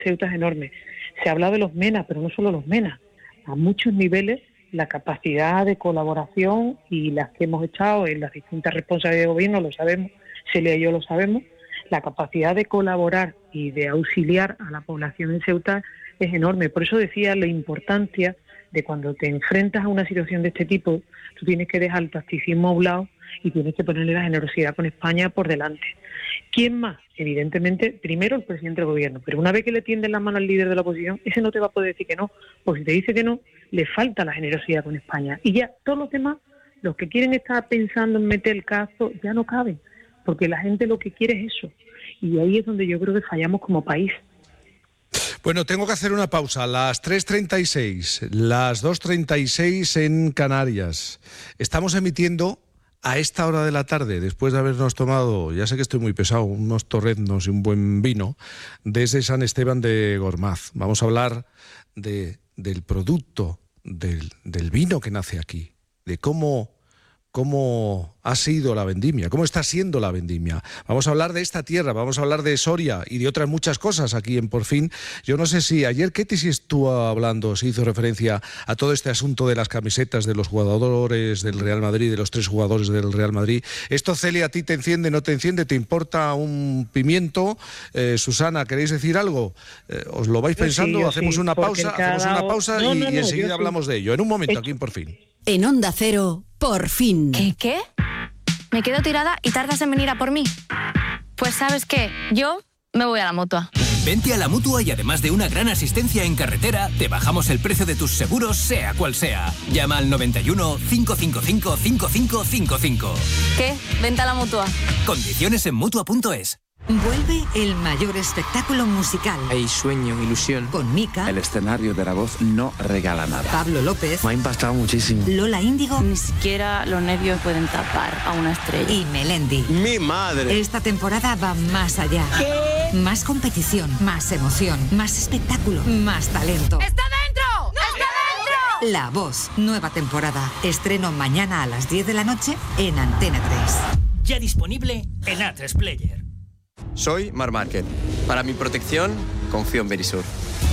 Ceuta es enorme. Se habla de los MENA, pero no solo los MENA. A muchos niveles la capacidad de colaboración y las que hemos echado en las distintas responsabilidades de gobierno, lo sabemos, Celia y yo lo sabemos, la capacidad de colaborar y de auxiliar a la población en Ceuta es enorme. Por eso decía la importancia de cuando te enfrentas a una situación de este tipo, tú tienes que dejar el tacticismo a un lado y tienes que ponerle la generosidad con España por delante. ¿Quién más? Evidentemente, primero el presidente del gobierno, pero una vez que le tienden la mano al líder de la oposición, ese no te va a poder decir que no, porque si te dice que no, le falta la generosidad con España. Y ya todos los demás, los que quieren estar pensando en meter el cazo, ya no caben, porque la gente lo que quiere es eso. Y ahí es donde yo creo que fallamos como país. Bueno, tengo que hacer una pausa. Las 3:36, las 2:36 en Canarias. Estamos emitiendo a esta hora de la tarde, después de habernos tomado, ya sé que estoy muy pesado, unos torreznos y un buen vino, desde San Esteban de Gormaz. Vamos a hablar del producto, del vino que nace aquí, de cómo ha sido la vendimia, cómo está siendo la vendimia. Vamos a hablar de esta tierra, vamos a hablar de Soria y de otras muchas cosas aquí en Por Fin. Yo no sé si ayer Ketty sí estuvo hablando, se hizo referencia a todo este asunto de las camisetas de los jugadores del Real Madrid, de los 3 jugadores del Real Madrid. Esto, Celia, ¿a ti te enciende, no te enciende? ¿Te importa un pimiento? Susana, ¿queréis decir algo? ¿Os lo vais pensando? Sí, hacemos una pausa, y enseguida hablamos de ello. En un momento, aquí en Por Fin. En Onda Cero, Por Fin. ¿Qué? ¿Me quedo tirada y tardas en venir a por mí? Pues ¿sabes qué? Yo me voy a la Mutua. Vente a la Mutua y además de una gran asistencia en carretera, te bajamos el precio de tus seguros, sea cual sea. Llama al 91 555 5555. ¿Qué? Vente a la Mutua. Condiciones en Mutua.es. Vuelve el mayor espectáculo musical. Hay sueño, ilusión. Con Mika. El escenario de La Voz no regala nada. Pablo López. Me ha impactado muchísimo. Lola Índigo. Ni siquiera los nervios pueden tapar a una estrella. Y Melendi. ¡Mi madre! Esta temporada va más allá. ¿Qué? Más competición, más emoción, más espectáculo, más talento. ¡Está dentro! ¡No! ¡Está dentro! La Voz, nueva temporada. Estreno mañana a las 10 de la noche en Antena 3. Ya disponible en A3 Player. Soy Mar Márquez. Para mi protección, confío en Verisur.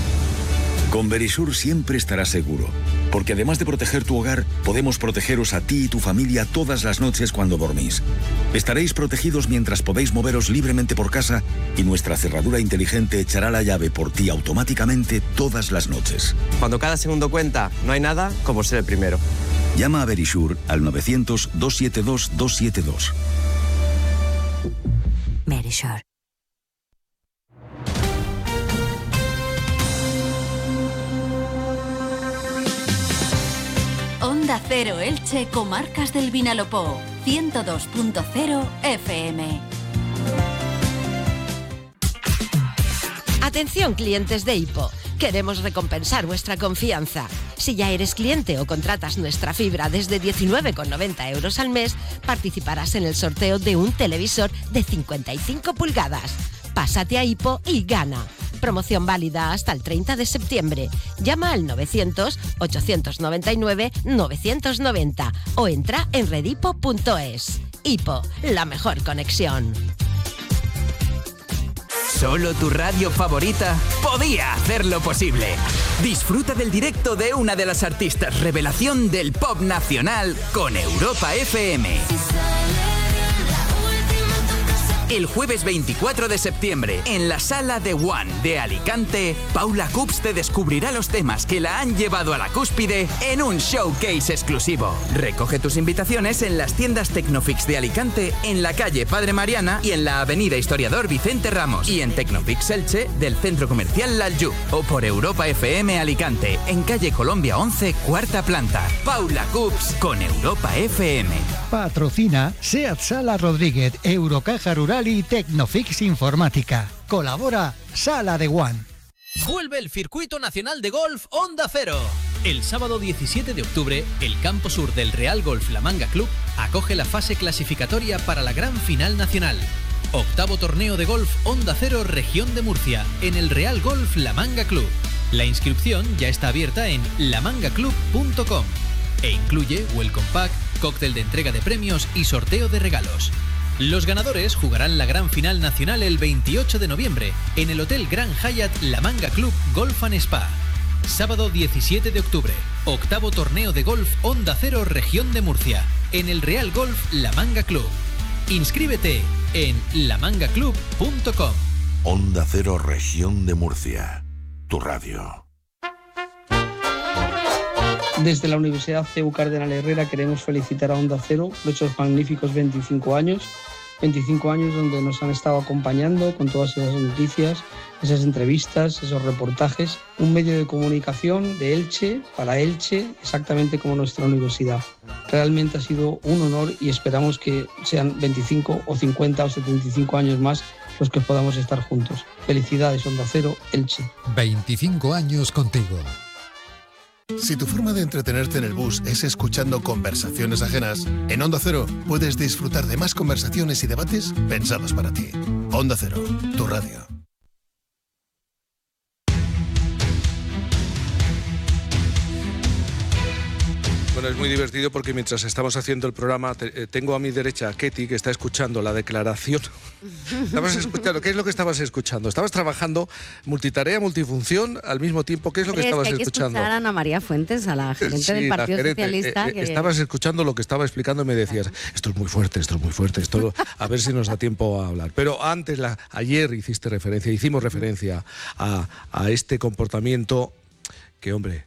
Con Verisur siempre estarás seguro, porque además de proteger tu hogar, podemos protegeros a ti y tu familia todas las noches cuando dormís. Estaréis protegidos mientras podéis moveros libremente por casa y nuestra cerradura inteligente echará la llave por ti automáticamente todas las noches. Cuando cada segundo cuenta, no hay nada como ser el primero. Llama a Verisur al 900-272-272. Verisur. Onda Cero Elche, Comarcas del Vinalopó, 102.0 FM. Atención, clientes de Hipo. Queremos recompensar vuestra confianza. Si ya eres cliente o contratas nuestra fibra desde 19,90 euros al mes, participarás en el sorteo de un televisor de 55 pulgadas. Pásate a Hipo y gana. Promoción válida hasta el 30 de septiembre. Llama al 900-899-990 o entra en redhipo.es. Hipo, la mejor conexión. Solo tu radio favorita podía hacerlo posible. Disfruta del directo de una de las artistas revelación del pop nacional con Europa FM. El jueves 24 de septiembre, en la Sala de One de Alicante, Paula Cups te descubrirá los temas que la han llevado a la cúspide en un showcase exclusivo. Recoge tus invitaciones en las tiendas Tecnofix de Alicante, en la calle Padre Mariana y en la avenida Historiador Vicente Ramos, y en Tecnofix Elche del Centro Comercial Lalju, o por Europa FM Alicante, en calle Colombia 11, cuarta planta. Paula Cups con Europa FM. Patrocina SEAT Sala Rodríguez, Eurocaja Rural y Tecnofix Informática. Colabora Sala de One. Vuelve el Circuito Nacional de Golf Onda Cero. El sábado 17 de octubre, el campo sur del Real Golf La Manga Club acoge la fase clasificatoria para la gran final nacional. Octavo torneo de golf Onda Cero Región de Murcia, en el Real Golf La Manga Club. La inscripción ya está abierta en lamangaclub.com e incluye welcome pack, cóctel de entrega de premios y sorteo de regalos. Los ganadores jugarán la gran final nacional el 28 de noviembre en el Hotel Grand Hyatt La Manga Club Golf & Spa. Sábado 17 de octubre, octavo torneo de golf Onda Cero Región de Murcia, en el Real Golf La Manga Club. Inscríbete en lamangaclub.com. Onda Cero Región de Murcia, tu radio. Desde la Universidad CEU Cardenal Herrera queremos felicitar a Onda Cero por estos magníficos 25 años donde nos han estado acompañando con todas esas noticias, esas entrevistas, esos reportajes, un medio de comunicación de Elche, para Elche, exactamente como nuestra universidad. Realmente ha sido un honor y esperamos que sean 25 o 50 o 75 años más los que podamos estar juntos. Felicidades, Onda Cero, Elche. 25 años contigo. Si tu forma de entretenerte en el bus es escuchando conversaciones ajenas, en Onda Cero puedes disfrutar de más conversaciones y debates pensados para ti. Onda Cero, tu radio. Bueno, es muy divertido porque mientras estamos haciendo el programa tengo a mi derecha a Ketty, que está escuchando la declaración. ¿Estabas escuchando? ¿Qué es lo que estabas escuchando? ¿Estabas trabajando multitarea, multifunción al mismo tiempo? ¿Qué es lo que estabas escuchando? Hay que escuchar a Ana María Fuentes, a la gerente del Partido Socialista. Estabas escuchando lo que estaba explicando y me decías, esto es muy fuerte, esto a ver si nos da tiempo a hablar. Pero antes, ayer hicimos referencia a este comportamiento que, hombre...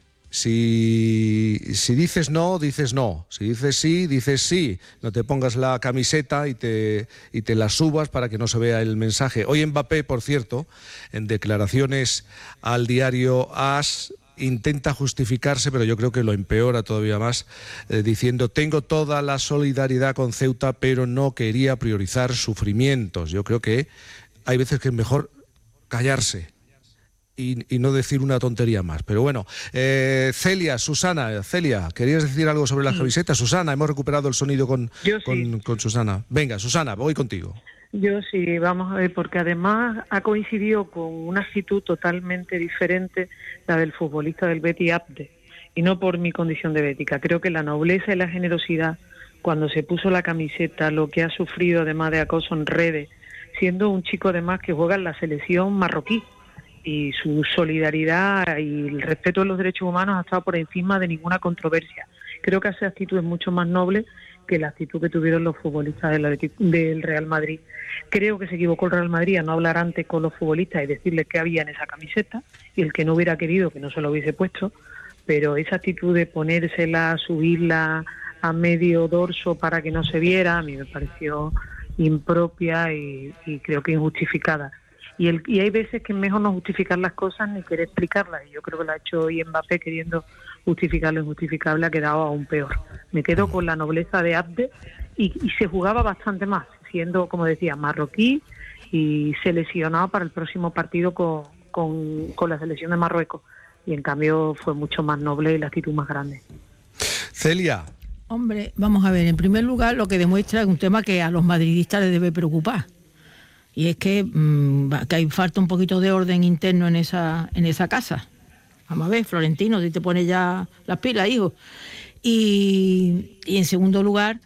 Si dices no, dices no. Si dices sí, dices sí. No te pongas la camiseta y te la subas para que no se vea el mensaje. Hoy Mbappé, por cierto, en declaraciones al diario AS, intenta justificarse, pero yo creo que lo empeora todavía más, diciendo: tengo toda la solidaridad con Ceuta, pero no quería priorizar sufrimientos. Yo creo que hay veces que es mejor callarse y no decir una tontería más. Pero bueno, Celia, ¿querías decir algo sobre la camiseta? Susana, hemos recuperado el sonido con Susana. Venga, Susana, voy contigo. Yo sí, vamos a ver, porque además ha coincidido con una actitud totalmente diferente, la del futbolista del Betis Abde, y no por mi condición de bética. Creo que la nobleza y la generosidad, cuando se puso la camiseta, lo que ha sufrido además de acoso en redes, siendo un chico además que juega en la selección marroquí, y su solidaridad y el respeto de los derechos humanos ha estado por encima de ninguna controversia. Creo que esa actitud es mucho más noble que la actitud que tuvieron los futbolistas del Real Madrid. Creo que se equivocó el Real Madrid a no hablar antes con los futbolistas y decirles qué había en esa camiseta, y el que no hubiera querido que no se lo hubiese puesto, pero esa actitud de ponérsela, subirla a medio dorso para que no se viera, a mí me pareció impropia y creo que injustificada. Y hay veces que es mejor no justificar las cosas ni querer explicarlas. Y yo creo que lo ha hecho hoy Mbappé, queriendo justificar lo injustificable, ha quedado aún peor. Me quedo con la nobleza de Abde y se jugaba bastante más, siendo, como decía, marroquí y seleccionado para el próximo partido con la selección de Marruecos. Y en cambio fue mucho más noble y la actitud más grande. Celia. Hombre, vamos a ver, en primer lugar lo que demuestra es un tema que a los madridistas les debe preocupar. Y es que hay falta un poquito de orden interno en esa casa. Vamos a ver, Florentino, si te pones ya las pilas, hijo. Y en segundo lugar,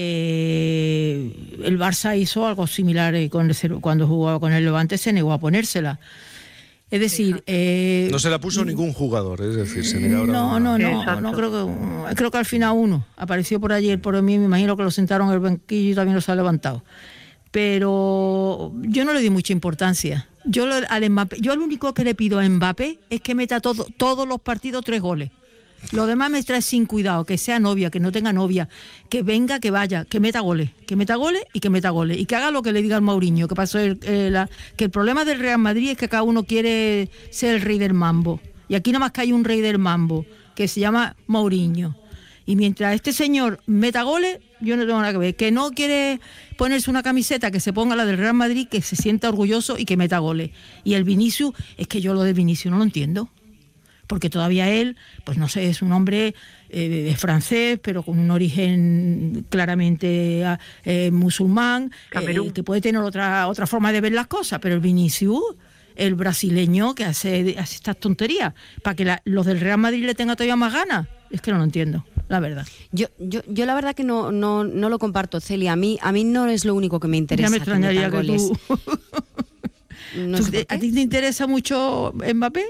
el Barça hizo algo similar cuando jugaba con el Levante, se negó a ponérsela. Es decir... no se la puso ningún jugador, es decir, se negó ahora... No, creo que al final uno apareció por allí, por mí, me imagino que lo sentaron en el banquillo y también los ha levantado. Pero yo no le di mucha importancia. Yo al único que le pido a Mbappé es que meta todos los partidos 3 goles. Lo demás me trae sin cuidado, que sea novia, que no tenga novia, que venga, que vaya, que meta goles y que meta goles y que haga lo que le diga al Mourinho, que pasó que el problema del Real Madrid es que cada uno quiere ser el rey del mambo. Y aquí nada más que hay un rey del mambo, que se llama Mourinho. Y mientras este señor meta goles, yo no tengo nada que ver. Que no quiere ponerse una camiseta, que se ponga la del Real Madrid, que se sienta orgulloso y que meta goles. Y el Vinicius, es que yo lo de Vinicius no lo entiendo. Porque todavía él, pues no sé, es un hombre francés, pero con un origen claramente musulmán, que puede tener otra forma de ver las cosas. Pero el Vinicius, el brasileño, que hace estas tonterías, para que los del Real Madrid le tengan todavía más ganas, es que no lo entiendo. la verdad. Yo la verdad que no lo comparto, Celia. A mí no es lo único que me interesa. Ya me extrañaría que tú... No sé ¿A ti te interesa mucho Mbappé?